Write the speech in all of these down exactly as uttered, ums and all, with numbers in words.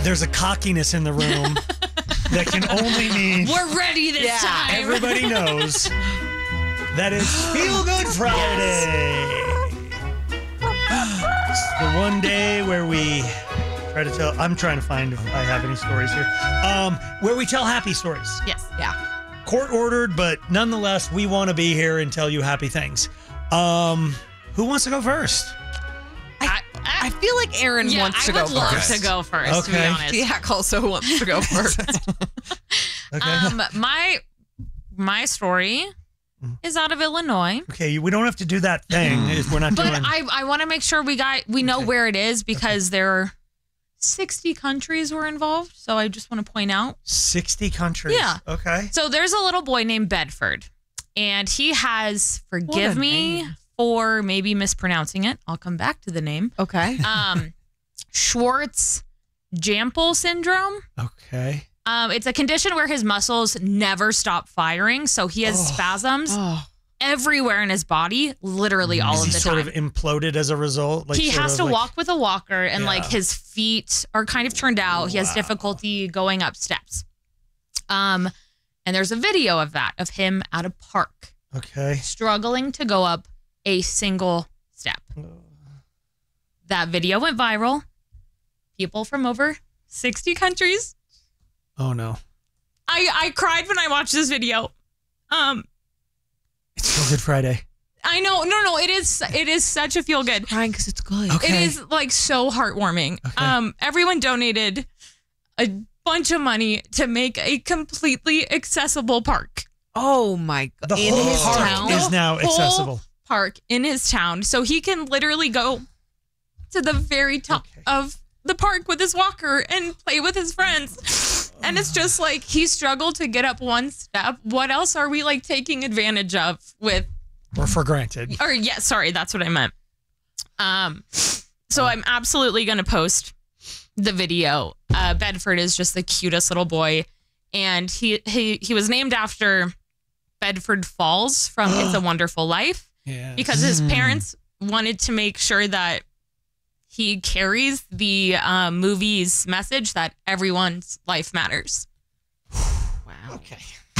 there's a cockiness in the room that can only mean we're ready this Yeah. time. everybody knows that it's Feel Good Friday. It's the one day where we try to tell. I'm trying to find if I have any stories here. Um, where we tell happy stories. Yes. Yeah. Court ordered, but nonetheless, we want to be here and tell you happy things. Um, who wants to go first? I, I feel like Aaron Yeah, wants I to go would love first. to go first, to be Okay. honest. Jack also wants to go first. Okay. Um, my my story is out of Illinois, okay, we don't have to do that thing. If we're not but doing. I, I want to make sure we got we know Okay. where it is because there are sixty countries were involved. So I just want to point out. sixty countries. Yeah. Okay. So there's a little boy named Bedford, and he has forgive What a me name. for maybe mispronouncing it. I'll come back to the name. Okay. Um, Schwartz-Jampel syndrome. Okay. Um, it's a condition where his muscles never stop firing, so he has Oh. spasms Oh. everywhere in his body, literally all Is of he the sort time. of imploded as a result? Like he sort has of to like- walk with a walker, and Yeah. like his feet are kind of turned out. He has Wow. difficulty going up steps. Um, and there's a video of that of him at a park Okay. struggling to go up a single step. That video went viral. People from over sixty countries. Oh no. I, I cried when I watched this video. Um, It's Feel Good Friday. I know, no, no, it is, it is such a feel good. Crying because it's good. Okay. It is like so heartwarming. Okay. Um, everyone donated a bunch of money to make a completely accessible park. Oh my god! The In whole his park town. is now whole accessible. Park in his town, so he can literally go to the very top Okay. of the park with his walker and play with his friends. And it's just like he struggled to get up one step. What else are we like taking advantage of with? Or for granted. Or yeah, sorry, that's what I meant. Um, so I'm absolutely gonna post the video. Uh, Bedford is just the cutest little boy, and he he he was named after Bedford Falls from It's a Wonderful Life Yeah. because his parents wanted to make sure that he carries the uh, movie's message that everyone's life matters. Wow. Okay.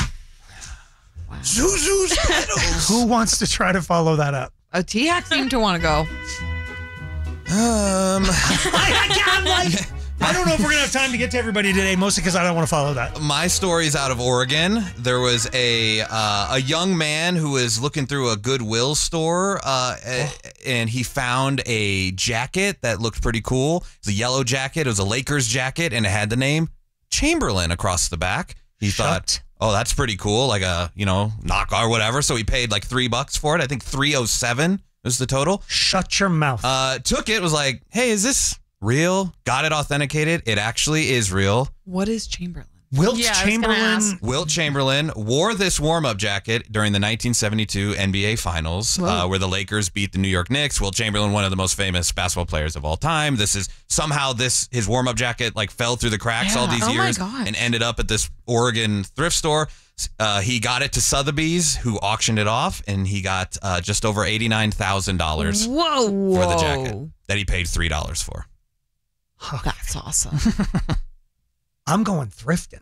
Wow. Zuzu's pedals. Who wants to try to follow that up? Oh, T-Hack seemed to want to go. Um, I, I, I'm like, I don't know if we're gonna have time to get to everybody today, mostly because I don't want to follow that. my story's out of Oregon. There was a uh, a young man who was looking through a Goodwill store, uh, Oh. and he found a jacket that looked pretty cool. It was a yellow jacket. It was a Lakers jacket, and it had the name Chamberlain across the back. He Shut. thought, oh, that's pretty cool, like a you know knockoff or whatever. So he paid like three bucks for it. I think three oh seven was the total. Shut your mouth. Uh, took it, was like, hey, is this real? Got it authenticated. It actually is real. What is Chamberlain? Wilt yeah, I was gonna Chamberlain. ask. Wilt Chamberlain wore this warm-up jacket during the nineteen seventy-two N B A Finals, uh, where the Lakers beat the New York Knicks. Wilt Chamberlain, one of the most famous basketball players of all time. This is somehow this his warm-up jacket like fell through the cracks all Yeah. these Oh my years gosh. and ended up at this Oregon thrift store. Uh, he got it to Sotheby's, who auctioned it off, and he got uh, just over eighty-nine thousand dollars Whoa. for the jacket that he paid three dollars for. That's awesome. I'm going thrifting.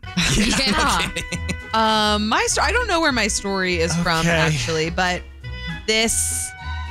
Yeah. Um, my story. I don't know where my story is from Okay. actually, but this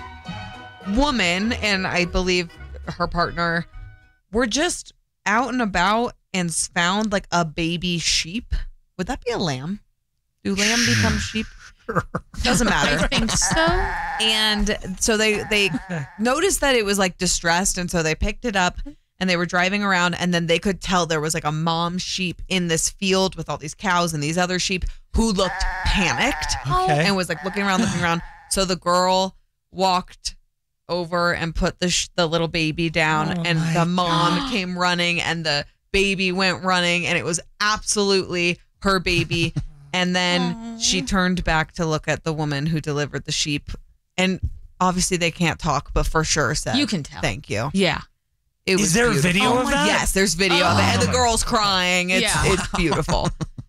woman and I believe her partner were just out and about and found like a baby sheep. Would that be a lamb? Do lamb become sheep? Doesn't matter. I think so. And so they they noticed that it was like distressed, and so they picked it up and they were driving around, and then they could tell there was like a mom sheep in this field with all these cows and these other sheep who looked panicked Okay. and was like looking around, looking around. So the girl walked over and put the sh- the little baby down, Oh and my the mom God. came running, and the baby went running, and it was absolutely her baby. And then she turned back to look at the woman who delivered the sheep, and obviously they can't talk, but for sure said, You can tell. Thank you. Yeah. It Is was there a beautiful. video Oh of my- that? Yes, there's video of it, and Oh the my- girl's crying. It's Yeah. it's beautiful.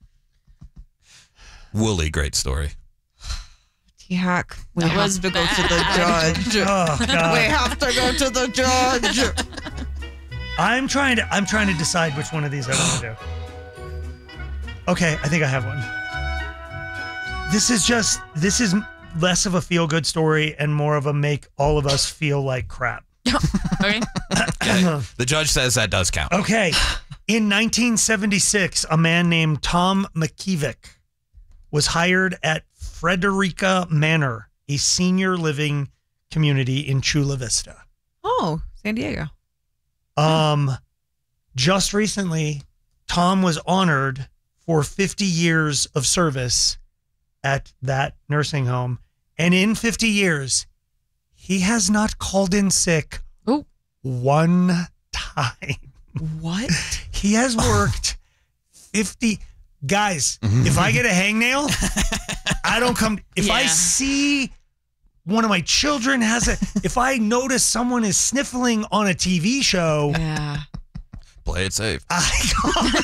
Wooly, great story. T-Hack, we That have was to go to the bad. judge. Oh, God. We have to go to the judge. I'm trying to I'm trying to decide which one of these I want to do. Okay, I think I have one. This is just this is less of a feel good story and more of a make all of us feel like crap. Okay. Okay. The judge says that does count. Okay. In nineteen seventy-six, a man named Tom McKevick was hired at Frederica Manor, a senior living community in Chula Vista. Oh, San Diego. Um, just recently, Tom was honored for fifty years of service at that nursing home. And in fifty years, he has not called in sick Ooh. one time. What? He has worked fifty. Guys, if I get a hangnail, I don't come. If I Yeah. see one of my children has a, if I notice someone is sniffling on a T V show, Yeah. Play it safe. I call,